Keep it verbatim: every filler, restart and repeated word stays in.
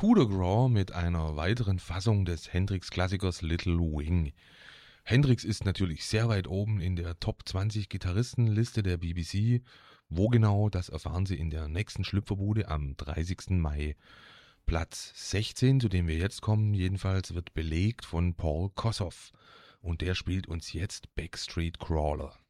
Coup de Grace mit einer weiteren Fassung des Hendrix-Klassikers Little Wing. Hendrix ist natürlich sehr weit oben in der Top zwanzig Gitarristenliste der B B C. Wo genau, das erfahren Sie in der nächsten Schlüpferbude am dreißigsten Mai. Platz sechzehn, zu dem wir jetzt kommen, jedenfalls wird belegt von Paul Kossoff. Und der spielt uns jetzt Backstreet Crawler.